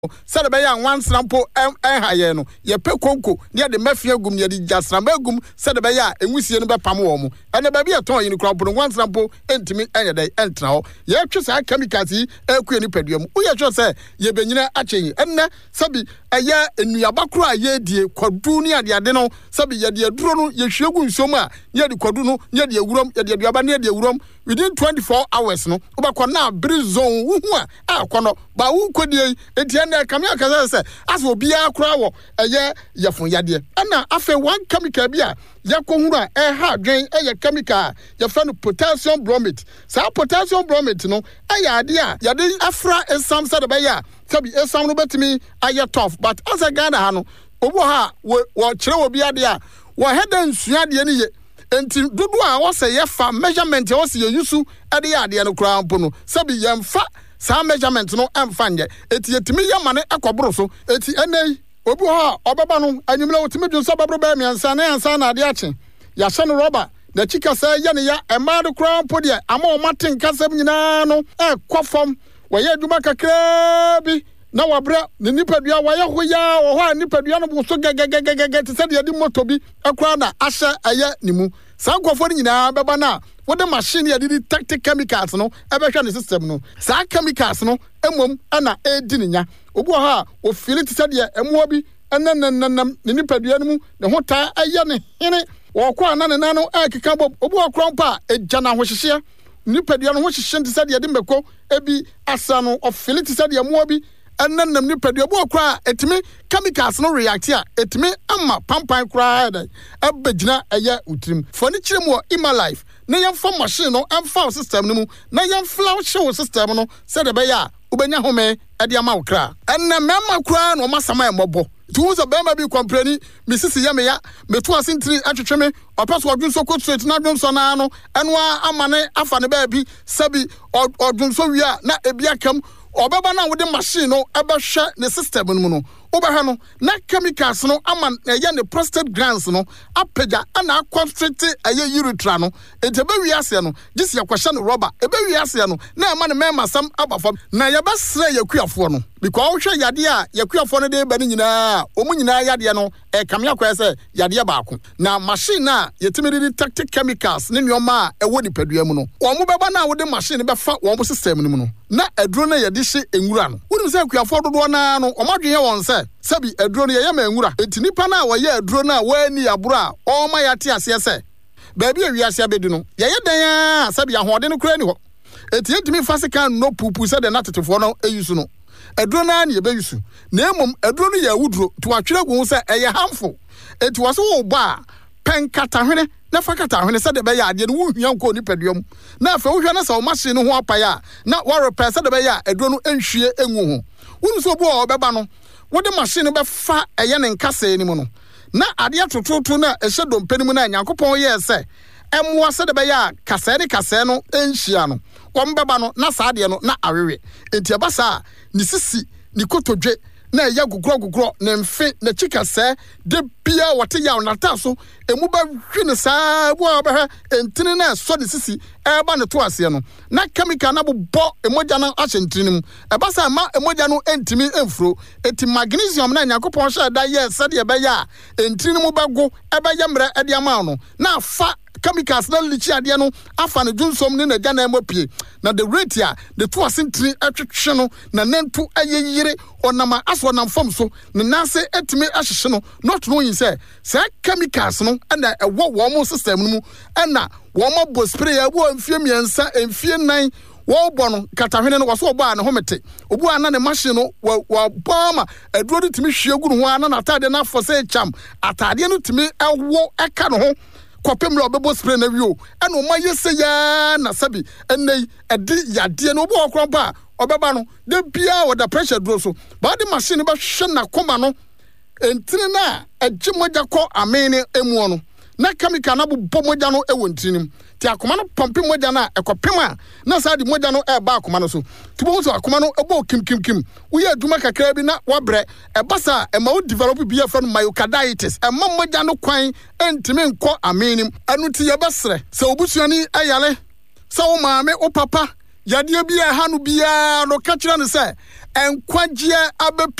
said be one sample haye no ye pe konko near the mafia gum near the jasramagum said be ya and we see no pamo and the baby a toy in crop one sample intimate any day and now ye choose a chemicals e queen pedium we just say ye benina achi and sabi a year in Yabakra ye de quadrunia the adeno sabi ye de drone ye shogun soma near the quadruno near the room ye the near the room within 24 hours no obakona brizon wu a kono ba wu kodie etiane come here say as will be a crowd a year yafun yade and after one chemical beer yakohura ha dwen chemical your friend potassium bromate sa potassium bromate no ade a yade afra esam said be ya sabi esam no betimi aye tough but as a Ghana ha no obo ha wo kire obi ade a wo head nsua de ne ye enti dodo a wo say ye fa measurement wo say yusu ade ade no kra mpo no sabi yemfa sa measurement no emfanye eti yetimi yamane akoboro so eti enei obi ha obaba no anyimle wotimi dwonso babro ba miansa na ade ache ya hye no rubber na chika sa ye ne ya ema de kra mpo de ama o maten kasam nyina no ekofom waye aduma kakra bi na wabra ne nipadua waye hoya wo ho nipadua no bo so gagagagagag te se de yadi moto bi akra na ahye aye nimu sa nkofo ni nyina beba na wode machine ya di tactic chemicals no ebehwa ne system no sa chemicals no emom ana edi nya obu ha o feel te se de emo bi enananam ne nipadua no mu ne hota aye ne hene wo kwa na ne nano akeka bob obu okronpa ejana ho hyehye nipadua no ho hyehye te se de mbeko ebi asa no o feel te se de emo bi enanam nipadua bo okra etimi chemicals no react a etimi ama pampan kra da abegina eye utrim foni kiremu ima life na yemfa machine no emfa system no mu na yemfla show system no se de be ya ubenya home ade ama okra enna mema kra no masama emobo tuuza bema bi kompreni misisi yeme ya metu asintri atwetweme opaso odwunso ko straight na dwunso na no enwa amane afa ne ba bi sabi odwunso wia na ebia kam obeba na wode machine no ebehwe ne system no mu no obeha no na chemicals no aman ye ne prostate glands no apega ana constrict aye urethra no etebe wiase no gisi yakwahye no rubber ebe wiase no na ema ne mema sam abafam na ye besre yakuafo no because hwe yade a yakuafo no de ba ni nyina omu nyina yade no kam yakwa se yade baako na machine na yetimiri tactic chemicals ne nyoma ewo nipadua mu no omu beba na wode machine befa wo system no mu no na aduro na yade hye enwura no wonu se yakuafo dodo na no omadwen ye won se sabi aduro no ye ma enwura enti nipa na wo ye aduro na wani aburo a o ma yate ase se baabi awiase abedi no ye dan sabi ahode no kura ni ho enti entimi fasika no pupu se de na tetefo no eyusu no aduro na na ye beyusu na emom aduro no ya wuduro to atwere gu se eye harmful enti wo so wo ba penkata hwene na fakata hwene se de be ya ade no wuhia nko ni paduam na afa wuhia na se o machine no ho apaya na wo repair se de be ya aduro no enhwie enwu ho wonu so bo o beba no wode machine be fa eye ne nkasa ni mu no na ade atototo na ehye dompani mu na Nyankopon ye se emwa se de be ya kasa no enhia no wombeba no na sa ade no na awewe enti abasa ni sisi ni kotodwe na ya gugro na mfe na chika se de bia wote ya onata so emu ba hwene saa bo ba entini na so de sisi eba ne to ase no na chemical na bo emoja na ahyentinim eba sa ma emoja no entimi emfro eti magnesium na Nyankopon hye da ye se de be ya entini mu bago eba ya mre ede ama no na fa chemicals na lichi ade no afa ne dwunsom ne na gya na emopie na the rate ya the to asentri atwetwe no na nantu ayeyire onama aso nam fam so ne nase etimi ahyehye no not knowing say chemicals no na ewo wo mo system no mu na wo mo bo spray ya bo amfie miensa amfie nan wo bo no katahwene no waso bo a ne homete obu ana ne machine no wa bama aduro timi hwie gu no ho ana na atade na afose cham atade no timi ewo eka no ho kopem lo bebo spray na wio ena o mayese ya na sabi enei edi yade no obo okronpa obeba no de bia wo da pressure duro so ba de machine ba hwe na koma no entini na agye moja kɔ amene emu no na chemical na bo moja no ewo ntinim ti akoma no pompe moja na ekopem a na sa di moja no eba akoma no so ti bo so akoma no ebo kim wo ye aduma kakra bi na wabrɛ ebasa ema wo develop bi afra no myocarditis ema moja no kwan entimi nkɔ amenim anu ti ye besre se obusuani ayale se wo maame wo papa yadeɛ bia ha no bia no ka kyerɛ ne sɛ enkwagye abe